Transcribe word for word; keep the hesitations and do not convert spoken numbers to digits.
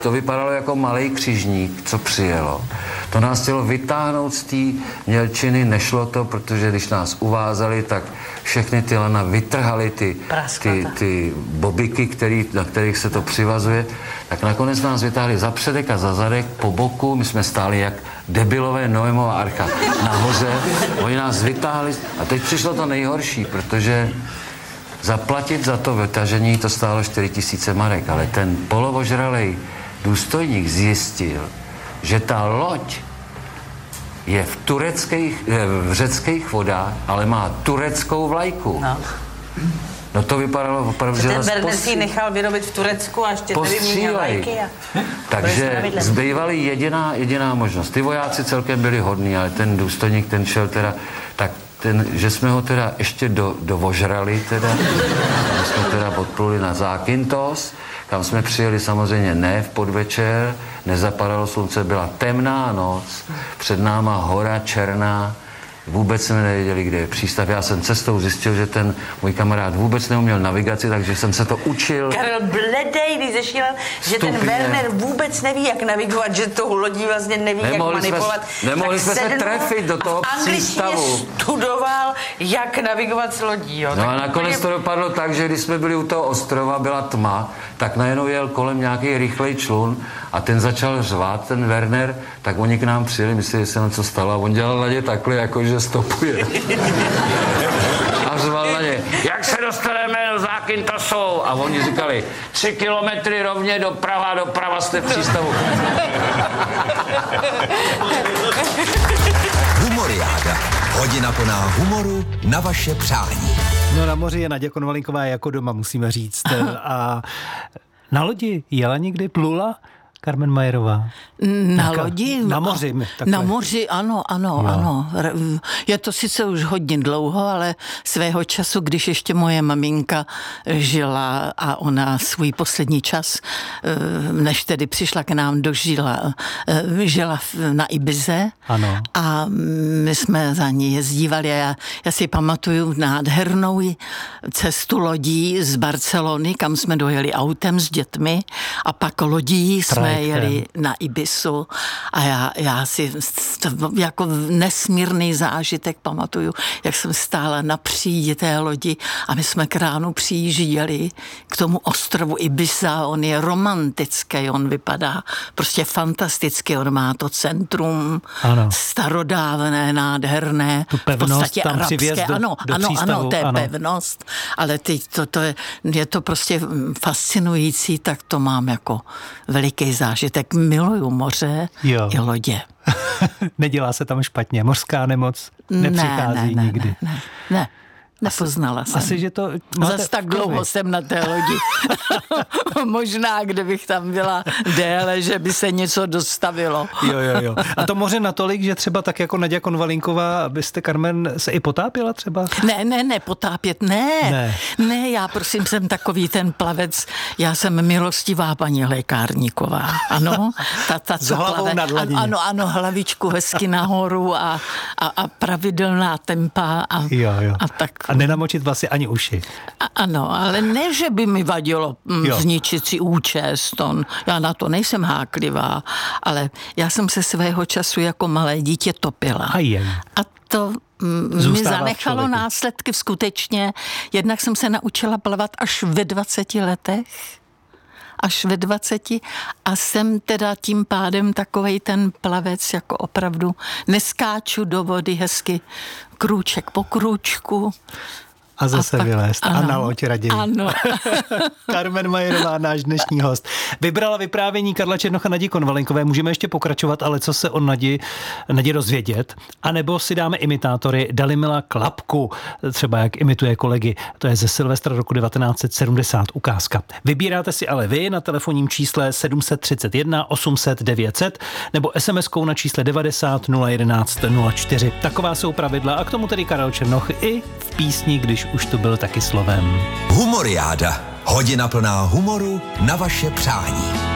To vypadalo jako malej křižník, co přijelo. To nás chtělo vytáhnout z té mělčiny, nešlo to, protože když nás uvázali, tak všechny ty lana vytrhali ty, ty, ty bobiky, který, na kterých se to přivazuje. Tak nakonec nás vytáhli za předek a za zadek, po boku. My jsme stáli jak debilové Noémova archa nahoře. Oni nás vytáhli a teď přišlo to nejhorší, protože zaplatit za to vytažení to stálo čtyři tisíce marek, ale ten polovožralej důstojník zjistil, že ta loď je v tureckých, v řeckých vodách, ale má tureckou vlajku. No, no to vypadalo opravdu, že ten nás Werner si nechal vyrobit v Turecku a ještě nevyměnil vlajky. A... Takže zbývaly jediná, jediná možnost. Ty vojáci celkem byli hodní, ale ten důstojník, ten šel teda, tak ten, že jsme ho teda ještě do, dovožrali teda, my jsme teda odpluli na Zakynthos, kam jsme přijeli samozřejmě ne v podvečer, nezapadalo slunce, byla temná noc, před náma hora černá, vůbec jsme nevěděli, kde je přístav. Já jsem cestou zjistil, že ten můj kamarád vůbec neuměl navigaci, takže jsem se to učil. Karel bledej, když zešílel, že ten Werner vůbec neví, jak navigovat, že tou lodí vlastně neví, nemohli jak manipulovat. Jsme, nemohli jsme se trefit do toho přístavu. Studoval, jak navigovat s lodí. Jo. No a nakonec to dopadlo tak, že když jsme byli u toho ostrova, byla tma, tak najednou jel kolem nějaký rychlej člun a ten začal řvát, ten Werner, tak oni k nám přijeli, mysleli, že se něco stalo a on dělal na ně takhle, jako že stopuje. A řval na ně, jak se dostaneme do Zakynthosou? A oni říkali, tři kilometry rovně doprava, doprava jste v přístavu. Humoriáda. Hodina plná humoru na vaše přání. No na moři je Naďa Konvalinková jako doma, musíme říct. A na lodi jela někdy, plula Carmen Majerová? Na Jaká? lodi? Na moři. Takhle. Na moři, ano, ano, no. ano. Je to sice už hodně dlouho, ale svého času, když ještě moje maminka žila a ona svůj poslední čas, než tedy přišla k nám, dožila, žila na Ibize. Ano. A my jsme za ní jezdívali a já, já si pamatuju nádhernou cestu lodí z Barcelony, kam jsme dojeli autem s dětmi a pak lodí jsme jeli na Ibisu a já, já si jako nesmírný zážitek pamatuju, jak jsem stála na přídi té lodi a my jsme k ránu přijížděli k tomu ostrovu Ibiza. On je romantický, on vypadá prostě fantasticky, on má to centrum, ano. starodávné, nádherné, tu pevnost, v podstatě tam arabské, do, ano, do ano, přístavu, ano, to je ano. pevnost, ale teď to, to je, je to prostě fascinující, tak to mám jako veliký zážitek. Miluju moře jo. i lodě. Nedělá se tam špatně, mořská nemoc nepřichází ne, ne, nikdy. Ne, ne, ne. Nepoznala jsem. Asi, že to... Zas tak dlouho jsem na té lodi. Možná, kdybych tam byla déle, že by se něco dostavilo. jo, jo, jo. A to moře natolik, že třeba tak jako Naďa Konvalinková, byste, Carmen, se i potápěla třeba? Ne, ne, ne, potápět, ne. Ne, ne já prosím jsem takový ten plavec, já jsem milostivá paní lékárníková. Ano, ta, ta co plave. Ano, ano, ano, hlavičku hezky nahoru a, a, a pravidelná tempa a, jo, jo. a tak. A nenamočit vlasy ani uši. A, ano, ale ne, že by mi vadilo m, zničit si účest. On, já na to nejsem háklivá, ale já jsem se svého času jako malé dítě topila. A jen. A to m, mi zanechalo následky skutečně. Jednak jsem se naučila plavat až ve dvaceti letech. Až ve dvaceti a jsem teda tím pádem takovej ten plavec, jako opravdu neskáču do vody hezky krůček po krůčku. A zase a vylézt. A na loď raději. Ano. Carmen Majerová, náš dnešní host. Vybrala vyprávění Karla Černocha Nadi Konvalinkové. Můžeme ještě pokračovat, ale co se o Nadi, Nadi rozvědět? A nebo si dáme imitátory Dalimila Klapku, třeba jak imituje kolegy. To je ze Silvestra roku devatenáct set sedmdesát ukázka. Vybíráte si ale vy na telefonním čísle sedm set třicet jedna osm set devět set nebo es em eskou na čísle devadesát nula jedenáct nula čtyři. Taková jsou pravidla a k tomu tedy Karel Černoch i v písni, když už to byl taky slovem. Humoriáda. Hodina plná humoru na vaše přání.